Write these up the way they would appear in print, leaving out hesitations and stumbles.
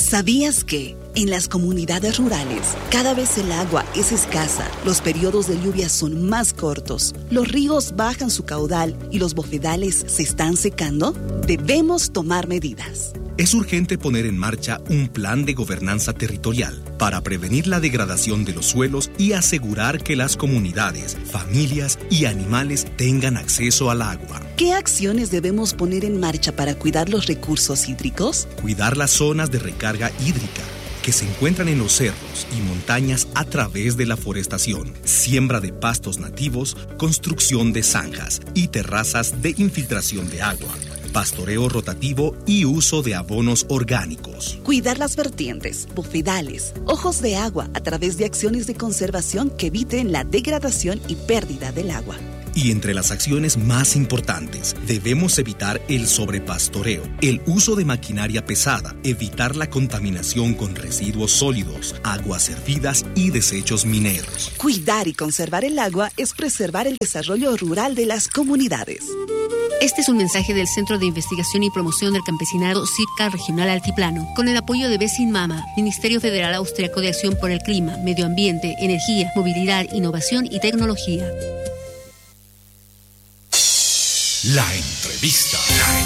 ¿Sabías que en las comunidades rurales cada vez el agua es escasa, los periodos de lluvia son más cortos, los ríos bajan su caudal y los bofedales se están secando? Debemos tomar medidas. Es urgente poner en marcha un plan de gobernanza territorial para prevenir la degradación de los suelos y asegurar que las comunidades, familias y animales tengan acceso al agua. ¿Qué acciones debemos poner en marcha para cuidar los recursos hídricos? Cuidar las zonas de recarga hídrica que se encuentran en los cerros y montañas a través de la forestación, siembra de pastos nativos, construcción de zanjas y terrazas de infiltración de agua, pastoreo rotativo y uso de abonos orgánicos. Cuidar las vertientes, bofedales, ojos de agua a través de acciones de conservación que eviten la degradación y pérdida del agua. Y entre las acciones más importantes, debemos evitar el sobrepastoreo, el uso de maquinaria pesada, evitar la contaminación con residuos sólidos, aguas hervidas y desechos mineros. Cuidar y conservar el agua es preservar el desarrollo rural de las comunidades. Este es un mensaje del Centro de Investigación y Promoción del Campesinado CIPCA Regional Altiplano, con el apoyo de Besinmama, Ministerio Federal Austriaco de Acción por el Clima, Medio Ambiente, Energía, Movilidad, Innovación y Tecnología. La entrevista.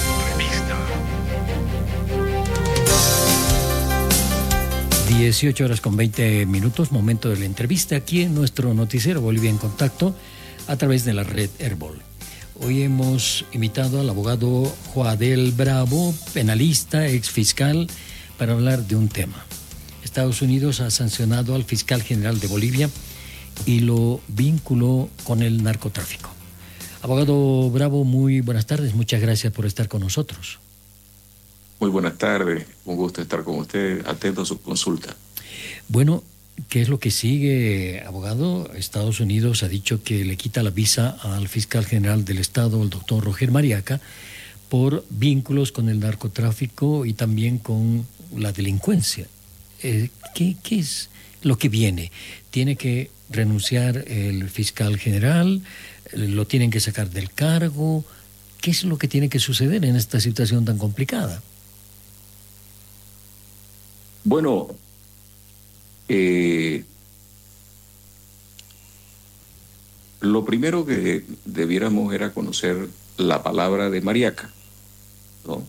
18:20, momento de la entrevista aquí en nuestro noticiero Bolivia en Contacto a través de la red Herbol. Hoy hemos invitado al abogado Joadel Bravo, penalista, ex fiscal, para hablar de un tema. Estados Unidos ha sancionado al fiscal general de Bolivia y lo vinculó con el narcotráfico. Abogado Bravo, muy buenas tardes, muchas gracias por estar con nosotros. Muy buenas tardes, un gusto estar con usted, atento a su consulta. Bueno, ¿qué es lo que sigue, abogado? Estados Unidos ha dicho que le quita la visa al fiscal general del Estado, el doctor Roger Mariaca, por vínculos con el narcotráfico y también con la delincuencia. ¿Qué es lo que viene? ¿Tiene que renunciar el fiscal general? ¿Lo tienen que sacar del cargo? ¿Qué es lo que tiene que suceder en esta situación tan complicada? Bueno, lo primero que debiéramos era conocer la palabra de Mariaca, ¿no?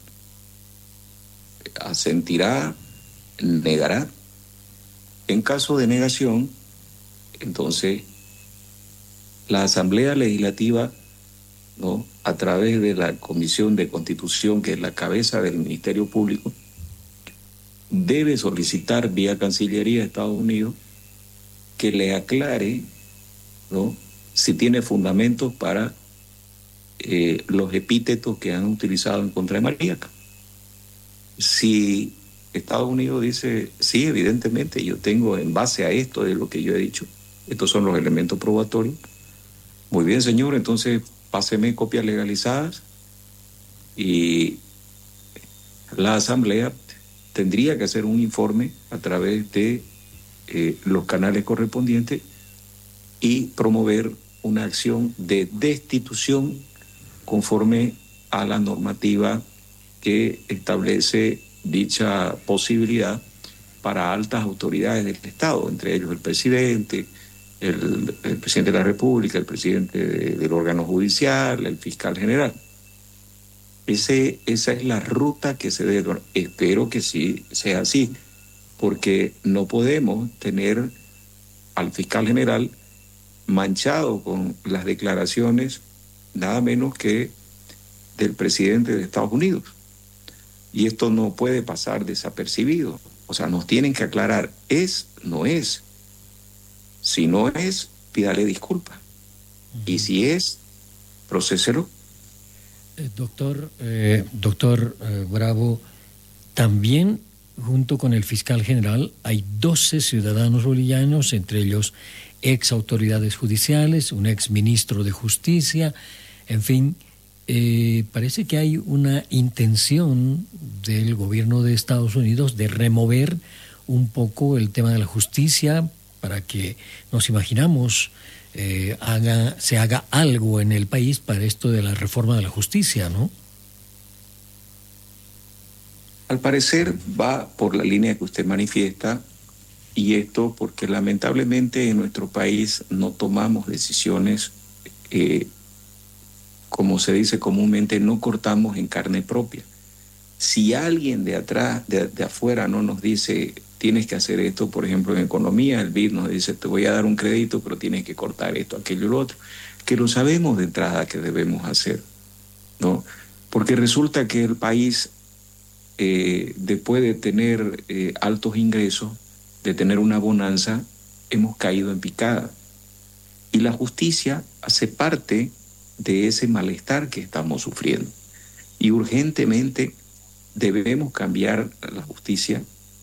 Asentirá, negará. En caso de negación, entonces la Asamblea Legislativa, ¿no?, a través de la Comisión de Constitución, que es la cabeza del Ministerio Público, debe solicitar vía Cancillería de Estados Unidos que le aclare, ¿no?, si tiene fundamentos para los epítetos que han utilizado en contra de Mariaca. Si Estados Unidos dice, sí, evidentemente, yo tengo en base a esto de lo que yo he dicho, estos son los elementos probatorios. Muy bien, señor, entonces páseme copias legalizadas y la Asamblea tendría que hacer un informe a través de los canales correspondientes y promover una acción de destitución conforme a la normativa que establece dicha posibilidad para altas autoridades del Estado, entre ellos el presidente, el presidente de la República, el presidente del órgano judicial, el fiscal general. Esa es la ruta que se debe. Espero que sí sea así, porque no podemos tener al fiscal general manchado con las declaraciones nada menos que del presidente de Estados Unidos. Y esto no puede pasar desapercibido. O sea, nos tienen que aclarar, ¿es? ¿No es? Si no es, pídale disculpas. Y si es, procéselo. Doctor Bravo, también junto con el fiscal general hay 12 ciudadanos bolivianos, entre ellos ex autoridades judiciales, un ex ministro de Justicia, en fin, parece que hay una intención del gobierno de Estados Unidos de remover un poco el tema de la justicia para que nos imaginamos se haga algo en el país para esto de la reforma de la justicia, ¿no? Al parecer va por la línea que usted manifiesta, y esto porque lamentablemente en nuestro país no tomamos decisiones, como se dice comúnmente, no cortamos en carne propia. Si alguien de atrás, de afuera no nos dice, tienes que hacer esto, por ejemplo, en economía, el BID nos dice, te voy a dar un crédito, pero tienes que cortar esto, aquello y lo otro, que lo sabemos de entrada que debemos hacer, ¿no? Porque resulta que el país, después de tener altos ingresos, de tener una bonanza, hemos caído en picada. Y la justicia hace parte de ese malestar que estamos sufriendo. Y urgentemente debemos cambiar la justicia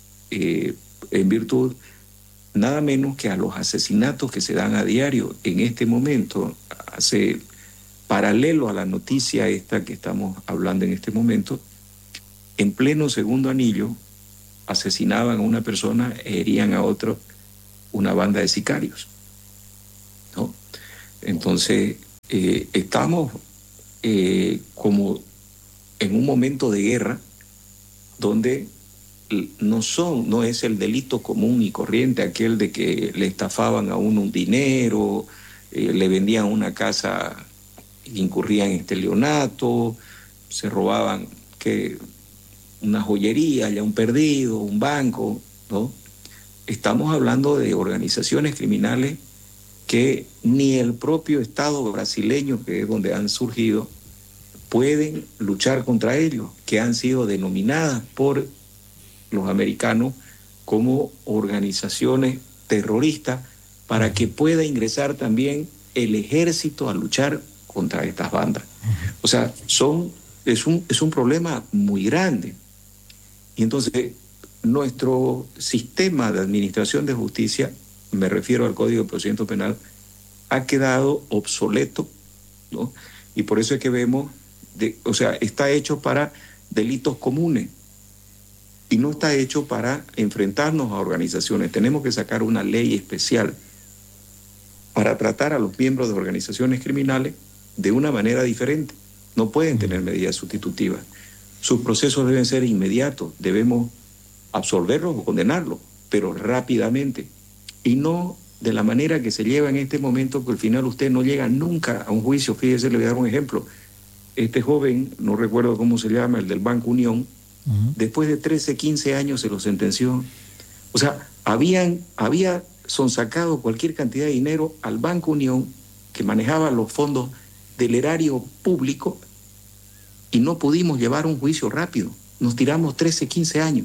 en virtud nada menos que a los asesinatos que se dan a diario en este momento. Hace paralelo a la noticia esta que estamos hablando en este momento, en pleno segundo anillo asesinaban a una persona, herían a otro, una banda de sicarios, ¿no? Entonces, estamos como en un momento de guerra donde no es el delito común y corriente, aquel de que le estafaban a uno un dinero, le vendían una casa, incurrían en estelionato, se robaban una joyería, ya un perdido, un banco, ¿no? Estamos hablando de organizaciones criminales que ni el propio Estado brasileño, que es donde han surgido, pueden luchar contra ellos, que han sido denominadas por los americanos como organizaciones terroristas, para que pueda ingresar también el ejército a luchar contra estas bandas. O sea, es un problema muy grande. Y entonces, nuestro sistema de administración de justicia, me refiero al Código de Procedimiento Penal, ha quedado obsoleto, ¿no? Y por eso es que vemos, está hecho para delitos comunes y no está hecho para enfrentarnos a organizaciones. Tenemos que sacar una ley especial para tratar a los miembros de organizaciones criminales de una manera diferente. No pueden tener medidas sustitutivas. Sus procesos deben ser inmediatos, debemos absolverlos o condenarlos, pero rápidamente. Y no de la manera que se lleva en este momento, que al final usted no llega nunca a un juicio. Fíjese, le voy a dar un ejemplo. Este joven, no recuerdo cómo se llama, el del Banco Unión, después de 13, 15 años se lo sentenció. O sea, había sonsacado cualquier cantidad de dinero al Banco Unión, que manejaba los fondos del erario público, y no pudimos llevar un juicio rápido. Nos tiramos 13, 15 años.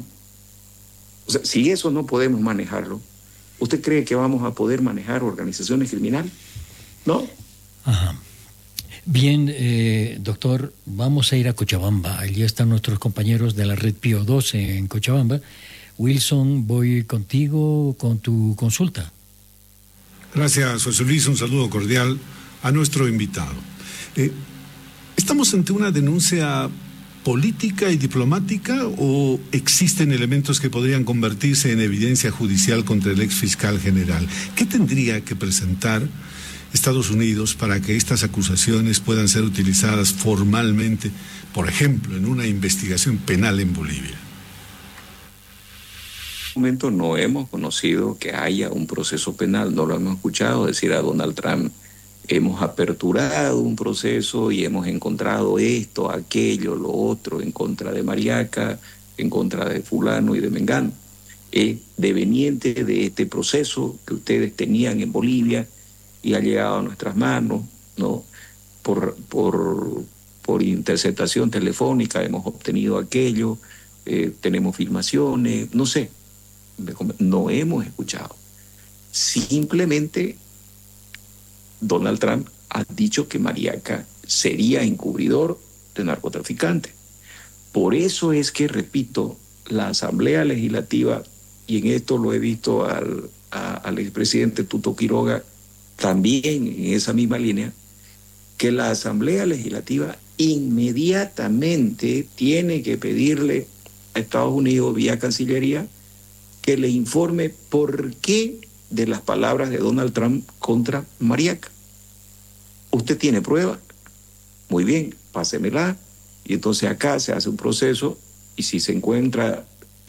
O sea, si eso no podemos manejarlo, ¿usted cree que vamos a poder manejar organizaciones criminales? ¿No? Ajá. Bien, doctor, vamos a ir a Cochabamba. Allí están nuestros compañeros de la Red Pío 12 en Cochabamba. Wilson, voy contigo con tu consulta. Gracias, José Luis. Un saludo cordial a nuestro invitado. ¿Estamos ante una denuncia política y diplomática o existen elementos que podrían convertirse en evidencia judicial contra el ex fiscal general? ¿Qué tendría que presentar Estados Unidos para que estas acusaciones puedan ser utilizadas formalmente, por ejemplo, en una investigación penal en Bolivia? En este momento no hemos conocido que haya un proceso penal, no lo hemos escuchado decir a Donald Trump: hemos aperturado un proceso y hemos encontrado esto, aquello, lo otro, en contra de Mariaca, en contra de fulano y de mengano. Es deveniente de este proceso que ustedes tenían en Bolivia y ha llegado a nuestras manos, ¿no? Por interceptación telefónica hemos obtenido aquello, tenemos filmaciones, no sé, no hemos escuchado. Simplemente Donald Trump ha dicho que Mariaca sería encubridor de narcotraficantes. Por eso es que, repito, la Asamblea Legislativa, y en esto lo he visto al expresidente Tuto Quiroga también en esa misma línea, que la Asamblea Legislativa inmediatamente tiene que pedirle a Estados Unidos vía Cancillería que le informe por qué de las palabras de Donald Trump contra Mariaca. ¿Usted tiene pruebas? Muy bien, pásemela. Y entonces acá se hace un proceso y si se encuentra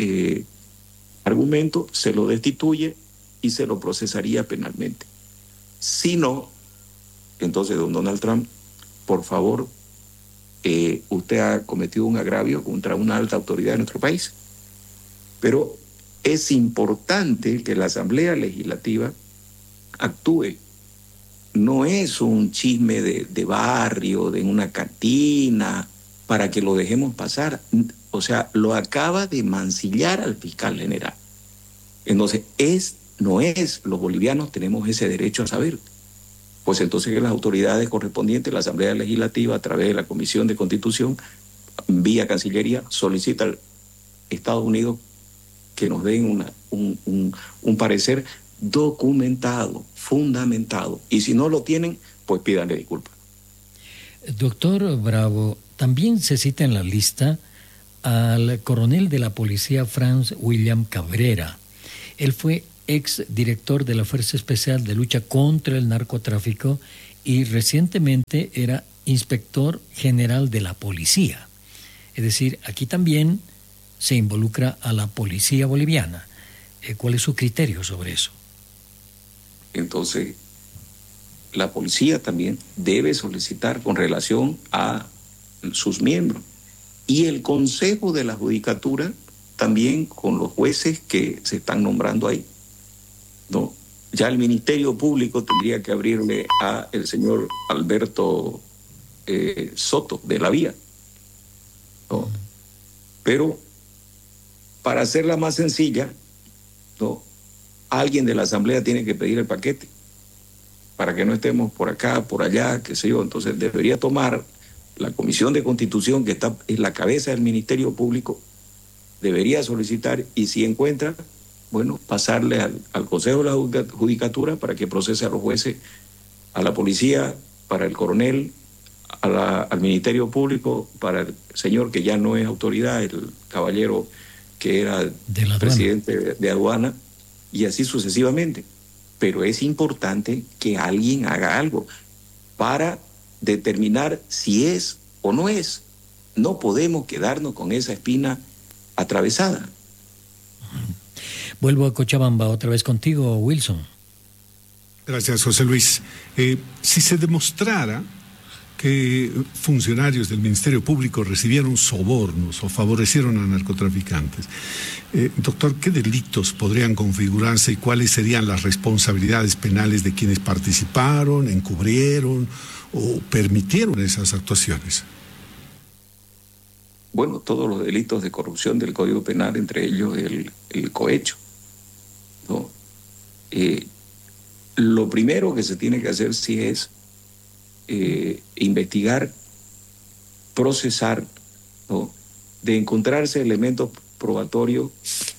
argumento, se lo destituye y se lo procesaría penalmente. Si no, entonces, don Donald Trump, por favor, usted ha cometido un agravio contra una alta autoridad de nuestro país. Pero es importante que la Asamblea Legislativa actúe. No es un chisme de barrio, de una cantina, para que lo dejemos pasar. O sea, lo acaba de mancillar al fiscal general. Entonces, los bolivianos tenemos ese derecho a saber. Pues entonces que las autoridades correspondientes, la Asamblea Legislativa, a través de la Comisión de Constitución, vía Cancillería, solicita al Estados Unidos que nos den un parecer documentado, fundamentado. Y si no lo tienen, pues pídanle disculpas. Doctor Bravo, también se cita en la lista al coronel de la policía Franz William Cabrera. Él fue ex director de la Fuerza Especial de Lucha contra el Narcotráfico y recientemente era inspector general de la policía. Es decir, aquí también se involucra a la policía boliviana. ¿Cuál es su criterio sobre eso? Entonces, la policía también debe solicitar con relación a sus miembros. Y el Consejo de la Judicatura también con los jueces que se están nombrando ahí. ¿No? Ya el Ministerio Público tendría que abrirle a el señor Alberto Soto de la Vía. ¿No? Pero para hacerla más sencilla, ¿no? Alguien de la Asamblea tiene que pedir el paquete para que no estemos por acá, por allá, qué sé yo. Entonces debería tomar la Comisión de Constitución, que está en la cabeza del Ministerio Público, debería solicitar, y si encuentra, bueno, pasarle al Consejo de la Judicatura para que procese a los jueces, a la policía, para el coronel, al Ministerio Público, para el señor que ya no es autoridad, el caballero que era presidente de aduana, y así sucesivamente. Pero es importante que alguien haga algo para determinar si es o no es. No podemos quedarnos con esa espina atravesada. Vuelvo a Cochabamba otra vez contigo, Wilson. Gracias, José Luis. Si se demostrara que funcionarios del Ministerio Público recibieron sobornos o favorecieron a narcotraficantes, doctor, ¿qué delitos podrían configurarse y cuáles serían las responsabilidades penales de quienes participaron, encubrieron o permitieron esas actuaciones? Bueno, todos los delitos de corrupción del Código Penal, entre ellos el cohecho, ¿no? Lo primero que se tiene que hacer sí es investigar, procesar, ¿no? De encontrarse elementos probatorios,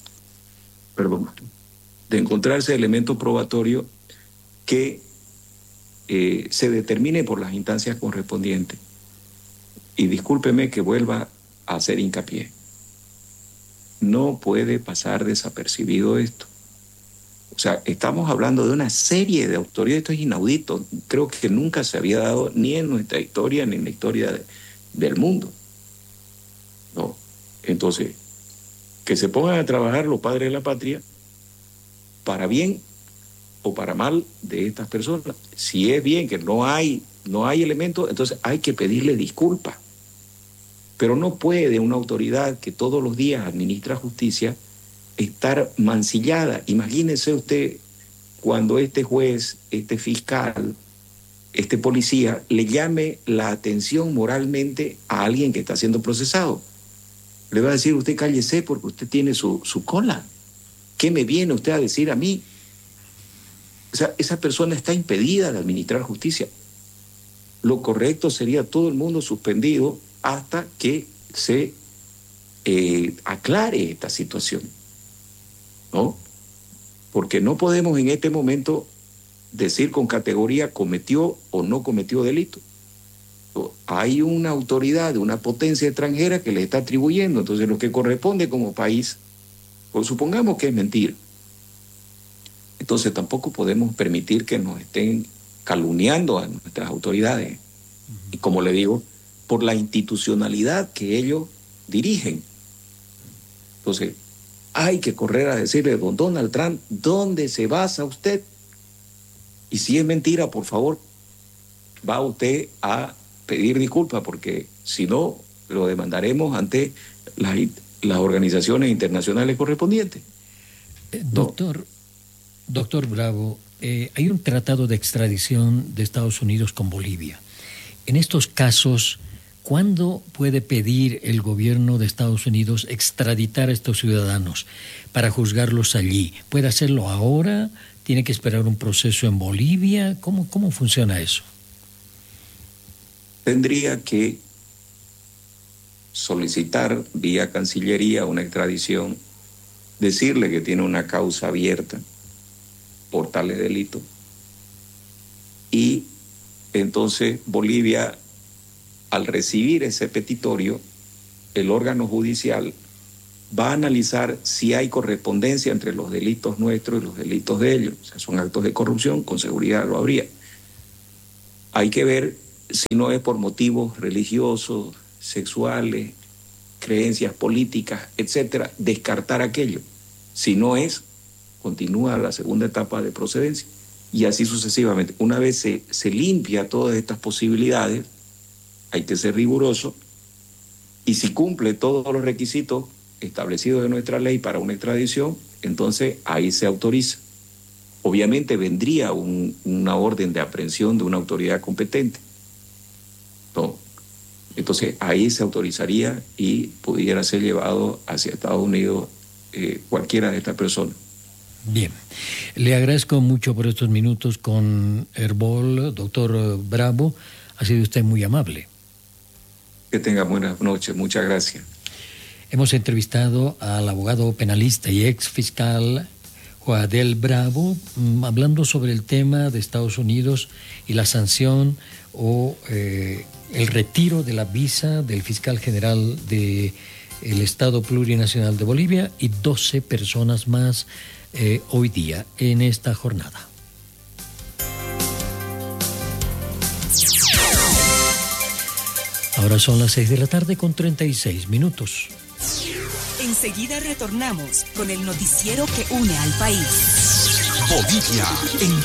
que se determine por las instancias correspondientes. Y discúlpeme que vuelva a hacer hincapié. No puede pasar desapercibido esto. O sea, estamos hablando de una serie de autoridades, esto es inaudito, creo que nunca se había dado ni en nuestra historia ni en la historia del mundo. ¿No? Entonces, que se pongan a trabajar los padres de la patria para bien o para mal de estas personas. Si es bien que no hay elementos, entonces hay que pedirle disculpas. Pero no puede una autoridad que todos los días administra justicia estar mancillada. Imagínese usted cuando este juez, este fiscal, este policía le llame la atención moralmente a alguien que está siendo procesado. Le va a decir, usted cállese porque usted tiene su cola. ¿Qué me viene usted a decir a mí? O sea, esa persona está impedida de administrar justicia. Lo correcto sería todo el mundo suspendido hasta que se aclare esta situación, ¿no? Porque no podemos en este momento decir con categoría cometió o no cometió delito. Hay una autoridad de una potencia extranjera que le está atribuyendo, entonces lo que corresponde como país, pues supongamos que es mentira. Entonces tampoco podemos permitir que nos estén calumniando a nuestras autoridades. Y como le digo, por la institucionalidad que ellos dirigen. Entonces, hay que correr a decirle, don Donald Trump, ¿dónde se basa usted? Y si es mentira, por favor, va usted a pedir disculpas, porque si no, lo demandaremos ante las organizaciones internacionales correspondientes. Doctor Bravo, hay un tratado de extradición de Estados Unidos con Bolivia. En estos casos, ¿cuándo puede pedir el gobierno de Estados Unidos extraditar a estos ciudadanos para juzgarlos allí? ¿Puede hacerlo ahora? ¿Tiene que esperar un proceso en Bolivia? ¿Cómo funciona eso? Tendría que solicitar vía Cancillería una extradición, decirle que tiene una causa abierta por tales delitos, y entonces Bolivia, al recibir ese petitorio, el órgano judicial va a analizar si hay correspondencia entre los delitos nuestros y los delitos de ellos. O sea, son actos de corrupción, con seguridad lo habría. Hay que ver si no es por motivos religiosos, sexuales, creencias políticas, etcétera, descartar aquello. Si no es, continúa la segunda etapa de procedencia, y así sucesivamente. Una vez se limpia todas estas posibilidades, hay que ser riguroso, y si cumple todos los requisitos establecidos en nuestra ley para una extradición, entonces ahí se autoriza. Obviamente vendría una orden de aprehensión de una autoridad competente. ¿No? Entonces ahí se autorizaría y pudiera ser llevado hacia Estados Unidos cualquiera de estas personas. Bien, le agradezco mucho por estos minutos con Herbol, doctor Bravo. Ha sido usted muy amable. Que tenga buenas noches, muchas gracias. Hemos entrevistado al abogado penalista y ex fiscal Joadel Bravo, hablando sobre el tema de Estados Unidos y la sanción o el retiro de la visa del fiscal general del Estado Plurinacional de Bolivia y 12 personas más hoy día en esta jornada. Ahora son las 6 de la tarde con 36 minutos. Enseguida retornamos con el noticiero que une al país. Bolivia en